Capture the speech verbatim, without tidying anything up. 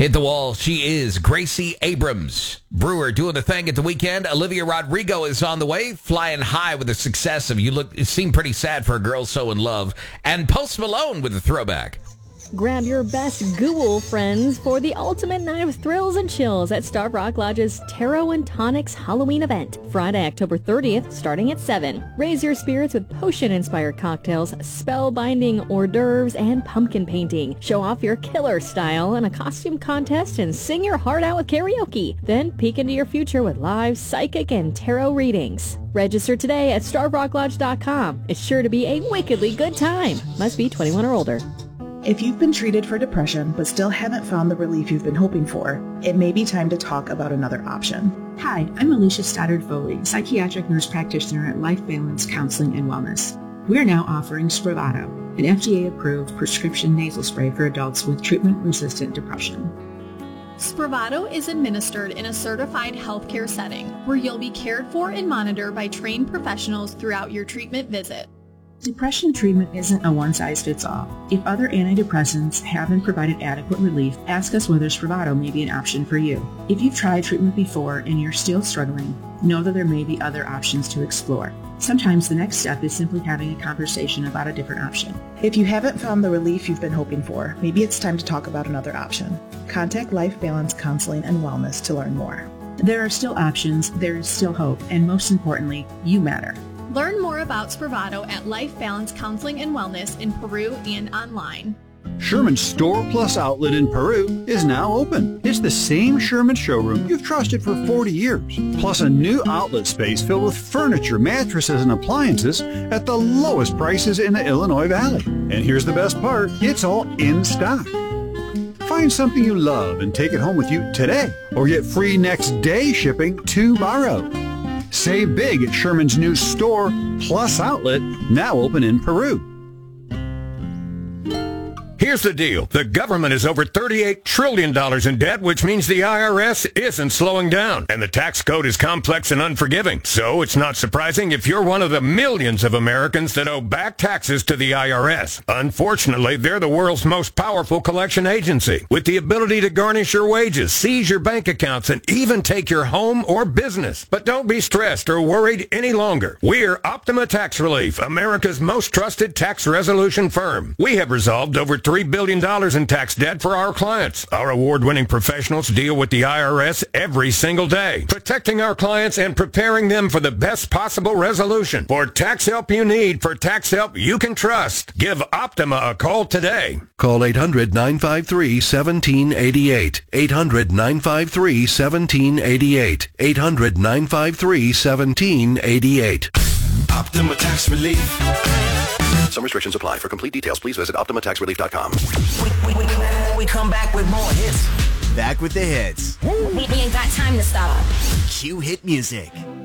Hit the wall. She is Gracie Abrams. Brewer doing the thing at the weekend. Olivia Rodrigo is on the way, flying high with the success of You Look. It seemed pretty sad for a girl so in love. And Post Malone with a throwback. Grab your best Ghoul friends for the ultimate night of thrills and chills at Starved Rock Lodge's Tarot and Tonics Halloween event, Friday, October thirtieth, starting at seven. Raise your spirits with potion-inspired cocktails, spellbinding hors d'oeuvres, and pumpkin painting. Show off your killer style in a costume contest and sing your heart out with karaoke. Then peek into your future with live psychic and tarot readings. Register today at starved rock lodge dot com. It's sure to be a wickedly good time. Must be twenty-one or older. If you've been treated for depression but still haven't found the relief you've been hoping for, it may be time to talk about another option. Hi, I'm Alicia Stoddard-Foley, psychiatric nurse practitioner at Life Balance Counseling and Wellness. We are now offering Spravato, an F D A-approved prescription nasal spray for adults with treatment-resistant depression. Spravato is administered in a certified healthcare setting where you'll be cared for and monitored by trained professionals throughout your treatment visit. Depression treatment isn't a one-size-fits-all. If other antidepressants haven't provided adequate relief, ask us whether Spravato may be an option for you. If you've tried treatment before and you're still struggling, know that there may be other options to explore. Sometimes the next step is simply having a conversation about a different option. If you haven't found the relief you've been hoping for, maybe it's time to talk about another option. Contact Life Balance Counseling and Wellness to learn more. There are still options, there is still hope, and most importantly, you matter. Learn more about Spravato at Life Balance Counseling and Wellness in Peru and online. Sherman's Store Plus outlet in Peru is now open. It's the same Sherman showroom you've trusted for forty years, plus a new outlet space filled with furniture, mattresses, and appliances at the lowest prices in the Illinois Valley. And here's the best part, it's all in stock. Find something you love and take it home with you today, or get free next day shipping tomorrow. Save big at Sherman's new Store Plus outlet, now open in Peru. Here's the deal. The government is over thirty-eight trillion dollars in debt, which means the I R S isn't slowing down. And the tax code is complex and unforgiving. So it's not surprising if you're one of the millions of Americans that owe back taxes to the I R S. Unfortunately, they're the world's most powerful collection agency, with the ability to garnish your wages, seize your bank accounts, and even take your home or business. But don't be stressed or worried any longer. We're Optima Tax Relief, America's most trusted tax resolution firm. We have resolved over three billion dollars in tax debt for our clients. Our award-winning professionals deal with the I R S every single day, protecting our clients and preparing them for the best possible resolution. For tax help you need, for tax help you can trust, give Optima a call today. Call eight hundred, nine five three, one seven eight eight. eight hundred, nine five three, one seven eight eight. eight hundred, nine five three, one seven eight eight. Optima Tax Relief. Some restrictions apply. For complete details, please visit optima tax relief dot com. We, we, we, we come back with more hits. Back with the hits. We, we ain't got time to stop. Cue hit music.